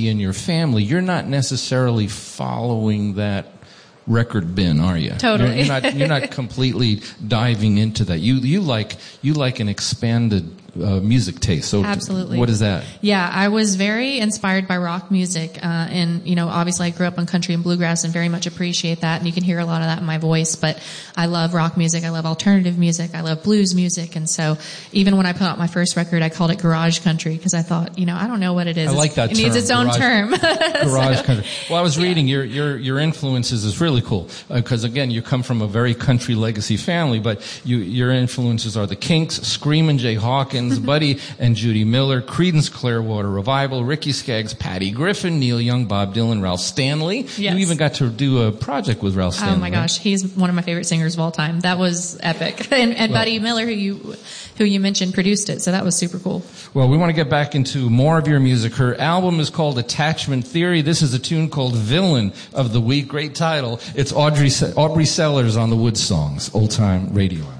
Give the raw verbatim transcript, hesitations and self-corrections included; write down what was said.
legacy in your family, you're not necessarily following that record bin, are you? Totally. You're, you're not. You're not completely diving into that. You you like you like an expanded uh, music taste. So absolutely. What is that? Yeah, I was very inspired by rock music, uh, and you know, obviously, I grew up on country and bluegrass, and very much appreciate that. And you can hear a lot of that in my voice. But I love rock music. I love alternative music. I love blues music. And so, even when I put out my first record, I called it garage country because I thought, you know, I don't know what it is. I like that. It term, needs its own garage, term. Garage so, country. Well, I was reading yeah. your your your influences is really cool because uh, again, you come from a very country legacy family, but you your influences are the Kinks, Screamin' Jay Hawkins, Buddy and Judy Miller, Creedence Clearwater Revival, Ricky Skaggs, Patty Griffin, Neil Young, Bob Dylan, Ralph Stanley. Yes. You even got to do a project with Ralph Stanley. Oh my gosh, he's one of my favorite singers of all time. That was epic. And, and well, Buddy Miller, who you who you mentioned, produced it, so that was super cool. Well, we want to get back into more of your music. Her album is called Attachment Theory. This is a tune called Villain of the Week. Great title. It's Audrey Aubrey Sellers on the Wood Songs, Old Time Radio.